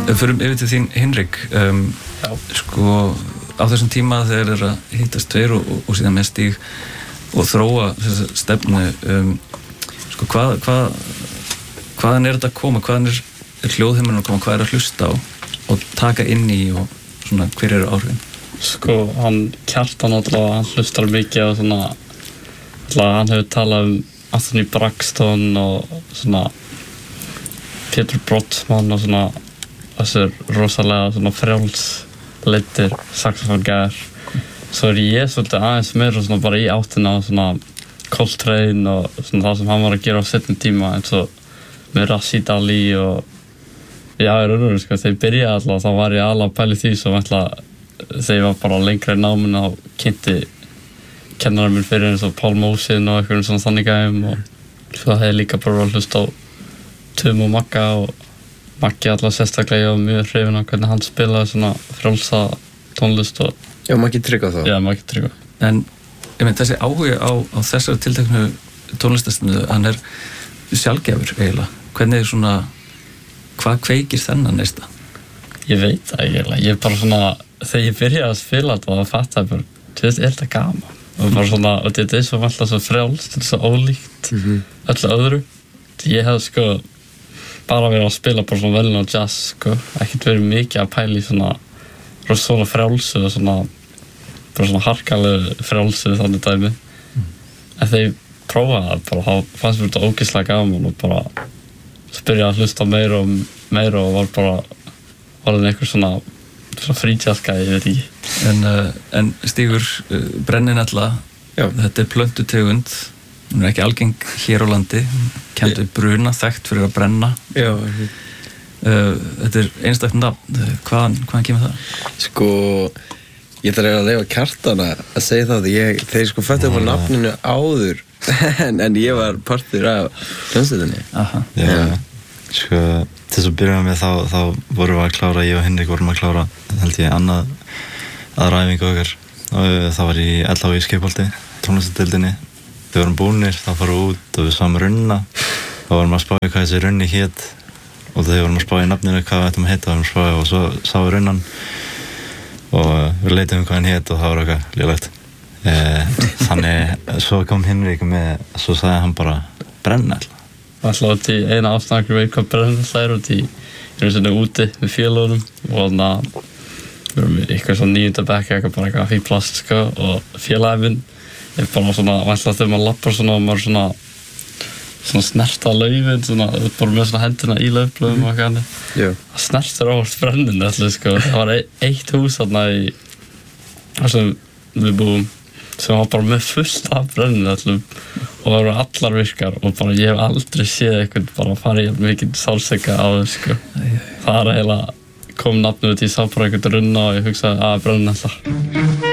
Förum yfir til þín Hinrik, sko á þessum tíma þegar þeir að hittast tveir og síðan með Stíg og þróa þessa stefnu, sko hvaðan þetta að koma, hvaðan hljóðheimurinn að koma, hvað að hlusta á og taka inn í og svona hver eru áhrifin? Sko, hann Kjartan náttúrulega, hann hlustar mikið á svona, hann hefur talað Anthony Braxton og svona Peter Brodsmann og svona þessir rosalega svona frjálsleiddir saxofóngæðar. Svo ég svolítið aðeins meira svona bara í áttina svona Coltrane og svona það sem hann var að gera á seinni tíma eins og með Rashid Ali og já, sko, þegar ég byrjaði alltaf þá var ég alveg að pæla í því sem alltaf þegar ég var bara lengra í náminu þá kynnti kennarinn minn fyrir eins og Paul Mosin og eitthvað svona þannig gæðum og svo það hefði líka bara að hlusta á Tum og Magga og Maggi alltaf sérstaklega ég var mjög hrifinn af hvernig hann spilaði svona frjálsa tónlist og já, Maggi Tryggva þá. Já, Maggi Tryggva. En ég meina þessi áhuga á þessari tilteknu tónlistastundu, hann sjaldgæfur eiginlega. Hvernig svona, hvað kveikir þennan neista? Ég veit það eiginlega, ég bara svona, þegar ég byrjaði að spila þetta og fattaði bara, þú veist, þetta gaman? Og bara svona, og þetta svo alltaf svo frjálst, þetta svo ólíkt öllu öðru. Ég hefði sko bara verið að spila bara svona velin á jazz, sko, ekkert verið mikið að pæla í svona frjálsu og svona bara svona harkalegu frjálsu þannig dæmi. En þegar ég prófaði það bara, þá fannst mér þetta ógeðslega gaman og bara byrjaði að hlusta meira og var bara orðin einhver svona fríjazzgæi, ég veit ekki. En Stígur, brenninella, þetta plöntutegund, hún ekki algeng hér á landi, kennd við bruna, þekkt fyrir að brenna. Já. Þetta einstakt nafn, hvaðan kemur það? Sko, ég þarf að leyfa Kjartana að segja það þeir sko fættu upp á nafninu áður en ég var partur af hljómsveitinni. Já, sko, til þess að byrja með þá vorum við að klára, ég og Hinrik vorum að klára, held ég, aðra æfingu okkar og það var í LH í Skeiðholti, tónlistadeildinni. Við vorum búnir, þá fórum við út og við sáum runna og vorum að spá í hvað þessi runni hét og þegar vorum að spá í nafninu hvað við ættum að heita og svo sáum við runnan og við leitum hvað hann hét og það var eitthvað lélegt. Þannig, svo kom Hinrik með, svo sagði hann bara brennell. Alltaf út í eina ástæðan veit hvað brennell út í svona úti með félögunum og þannig að við erum eitthvað svona 9. bekk bara eitthvað fyrir plast, sko, og félaginn minn er bara svona, væntanlega þegar maður lappar svona og maður svona snerta laufin, svona, bara með svona hendina í laufblöðum og eitthvað. Það snertir óvart brenninu allir, sko. Það var eitt hús þarna þar sem við búum sem var bara með fullt af brenninu allir og það voru allar virkar og bara ég hef aldrei séð eitthvað bara fara í mikið sálseka á þau, sko. Það eiginlega kom nafnið út, ég sá bara eitthvað runna og ég hugsaði að brenna alltaf.